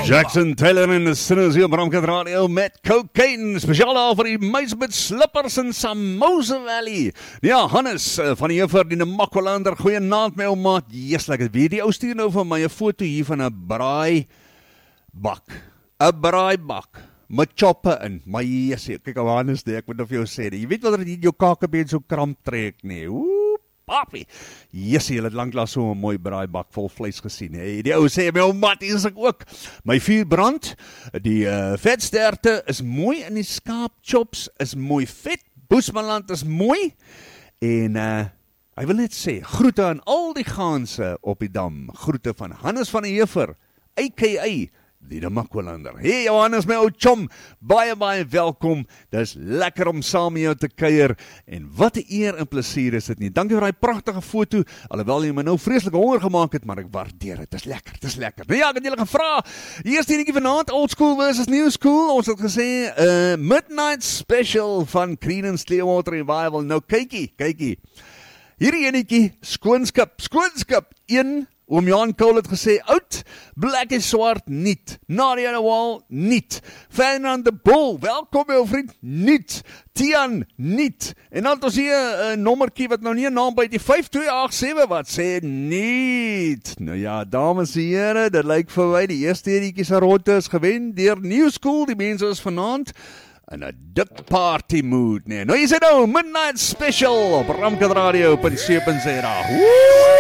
Jackson Taylor en de Sinners hier op Ramkat Radio met Cocaine. Speciaal al vir die meis met slippers in Samosa Valley. Ja, Hannes van die Juffrouw die Namakwalander. Goeienaand my ou maat. Yes, lekker. Weet die ou stuur nou van my 'n foto hier van 'n braaibak. 'n Braaibak met choppe in. Maar yes, kyk ou Hannes, ek moet nou vir jou sê. Jy weet wat dit jou kakebeen so kramp trek nie. Papi, yes, jy het lanklaas so 'n mooi braaibak vol vleis gesien. Hey, die ou sê, my ou mat, is ek ook. My vuur brand, die vetsterte is mooi in die skaapchops, is mooi vet, Boesmanland is mooi, en hy wil net sê, groete aan al die gaanse op die dam, groete van Hannes van die Heever, a.k.a. die Namakwalander. Hey Johannes, my ou chom, baie welkom, dis lekker om saam met jou te kuier, en wat 'n eer en plesier is dit nie. Dankie vir die pragtige foto, alhoewel jy my nou vreeslik honger gemaak het, maar ek waardeer het, dis lekker. Nou ja, ek het julle gevra, eerste enetjie vanaand, old school versus new school, ons het gesê, Midnight Special van Creedence Clearwater Revival, nou kykie, hierdie enetjie, skoonskip, 1, Oom Jan Kool het gesê, oud, black is swart, niet. Nadia de Wal, niet. Fernand de Bol, welkom jou vriend, niet. Tian, niet. En dan het ons hier 'n nommertjie wat nou nie 'n naam by die 5287 wat sê niet. Nou ja, dames en here, dit lyk vir my die eerste enetjie se ronde is gewen deur New School, die mense is vanaand in 'n dik party mood, nee. Nou jy sê nou, Midnight Special op Ramkat Radio op die 7.0.